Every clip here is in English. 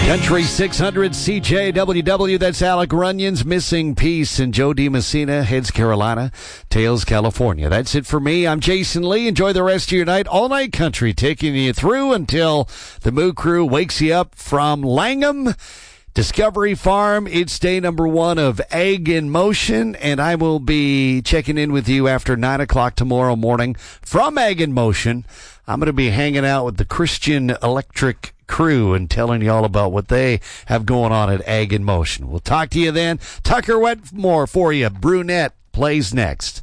Country 600 CJWW, that's Alec Runyon's Missing Piece, and Joe DiMessina, Heads Carolina, Tails California. That's it for me. I'm Jason Lee. Enjoy the rest of your night. All Night Country, taking you through until the Moo Crew wakes you up from Langham Discovery Farm. It's day number 1 of Ag in Motion, and I will be checking in with you after 9 o'clock tomorrow morning from Ag in Motion. I'm going to be hanging out with the Christian Electric crew and telling you all about what they have going on at Ag in Motion. We'll talk to you then. Tucker Wetmore for you. Brunette plays next.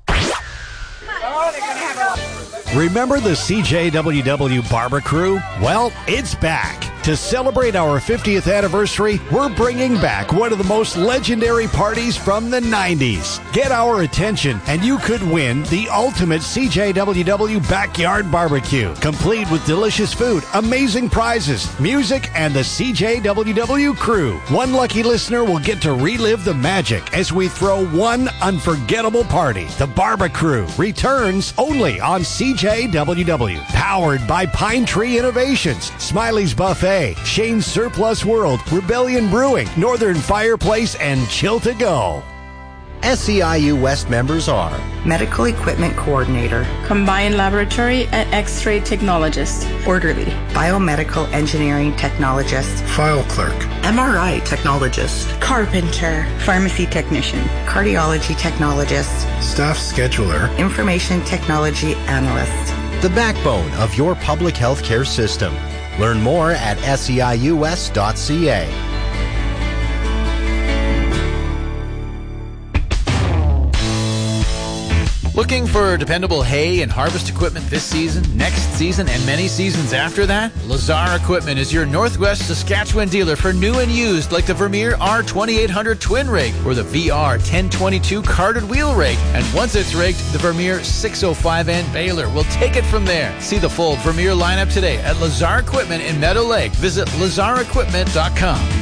Remember the CJWW Barber Crew? Well, it's back. To celebrate our 50th anniversary, we're bringing back one of the most legendary parties from the 90s. Get our attention, and you could win the ultimate CJWW Backyard Barbecue, complete with delicious food, amazing prizes, music, and the CJWW Crew. One lucky listener will get to relive the magic as we throw one unforgettable party. The Barber Crew returns only on CJWW. Powered by Pine Tree Innovations, Smiley's Buffet, Shane's Surplus World, Rebellion Brewing, Northern Fireplace, and Chill to Go. SEIU West members are Medical Equipment Coordinator, Combined Laboratory and X-ray Technologist, Orderly, Biomedical Engineering Technologist, File Clerk, MRI Technologist, Carpenter, Pharmacy Technician, Cardiology Technologist, Staff Scheduler, Information Technology Analyst. the backbone of your public health care system. Learn more at seius.ca. Looking for dependable hay and harvest equipment this season, next season, and many seasons after that? Lazar Equipment is your Northwest Saskatchewan dealer for new and used, like the Vermeer R2800 twin rig or the VR 1022 carded wheel rig. And once it's rigged, the Vermeer 605N baler will take it from there. See the full Vermeer lineup today at Lazar Equipment in Meadow Lake. Visit lazarequipment.com.